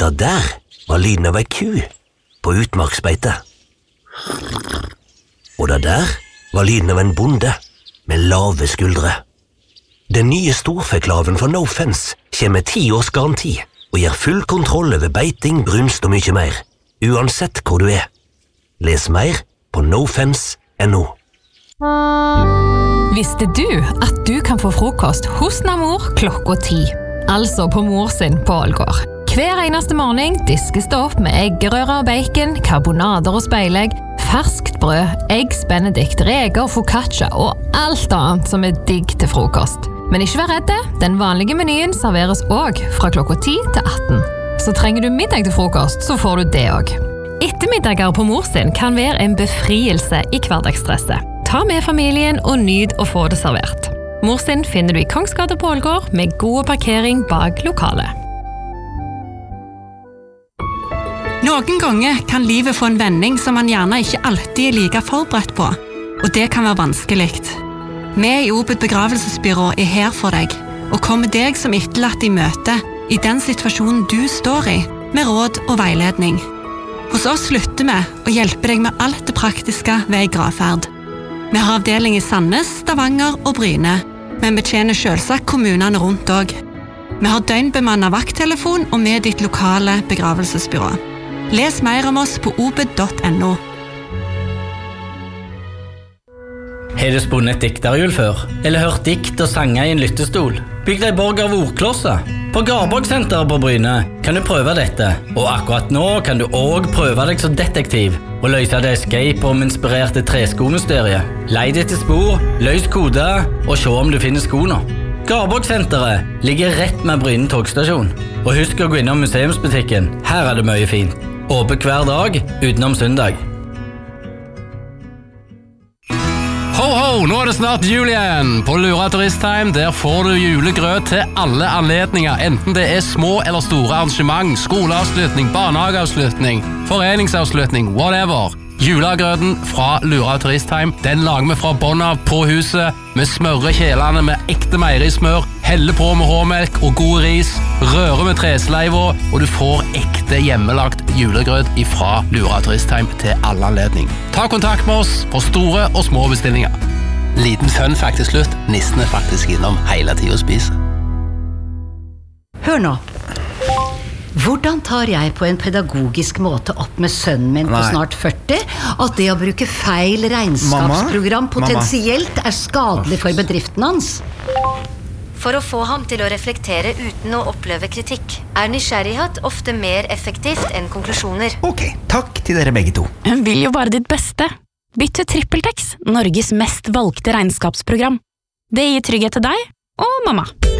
Så der var lyden av ei ku på utmarksbeite. Og der var lyden av en bonde med lave skuldre. Den nye storfeklaven fra No Fence kommer med 10 års garanti og gir full kontroll over beiting, brunst og mye mer, uansett hvor du er. Les mer på nofence.no. Visste du at du kan få frokost hos Namor klokka 10? Altså på mor sin på Ålgård. Hver eneste morgen diskes det opp med eggerøre og bacon, karbonader og speilegg, ferskt brød, eggs benedict, reker, focaccia og alt annet som er digg til frokost. Men ikke vær redde, den vanlige menyen serveres også fra klokka 10 til 18. Så trenger du middag til frokost, så får du det også. Ettermiddager på mor sin kan være en befrielse i hverdagsstresset. Ta med familien og nyt å få det servert. Mor sin finner du i Kongsgata på Ålgård med god parkering bak lokalet. Noen ganger kan livet få en vending som man gjerne ikke alltid er like forberedt på, og det kan være vanskelig. Vi i Obed begravelsesbyrå er her for deg, og kommer deg som etterlatt i møte i den situasjonen du står i, med råd og veiledning. Hos oss slutter vi å hjelpe deg med alt det praktiske ved en gravferd. Vi har avdeling i Sandnes, Stavanger og Bryne, men betjener selvsagt kommunene rundt også. Vi har døgnbemannet vakttelefon og med ditt lokale begravelsesbyrå. Les mer om oss på obed.no. Har du spunnet et dikterhjul før? Eller hørt dikt og sanger i en lyttestol? Bygg deg borg av ordklosser. På Garborgsenteret på Bryne kan du prøve dette. Og akkurat nå kan du også prøve deg som detektiv og løse det escape room-inspirerte treskomysteriet. Leid etter spor, løs koder og se om du finner skoene. Garborgsenteret ligger rett med Bryne togstasjon. Og husk å gå innom museumsbutikken. Her er det mye fint. Åpent hver dag, utenom søndag. Ho, ho! Nå er det snart jul igjen! På Lura Turisttime der får du julegrøt til alle anledninger, enten det er små eller store arrangement, skoleavslutning, barnehageavslutning, foreningsavslutning, whatever. Julegrøten fra Lura Turisttime, den lager vi fra bånn av på huset. Vi smører kjelene med ekte meierismør, heller på med hårmelk og god ris, rører med tresleiva, og du får ekte hjemmelagt julegrøt fra Lura Turisttime til alle anledning. Ta kontakt med oss på store og små bestillinger. Liten fun fact til slutt, nissen er faktisk innom hele tiden å spise. Hør nå. Hvordan tar jeg på en pedagogisk måte opp med sønnen min på snart 40 at det å bruke feil regnskapsprogram potensielt er skadelig for bedriften hans? For å få ham til å reflektere uten å oppleve kritikk, er nysgjerrighet ofte mer effektivt enn konklusjoner. Ok, takk til dere begge to. Hun vil jo bare ditt beste. Bytt til TrippelTex, Norges mest valgte regnskapsprogram. Det gir trygghet til deg og mamma.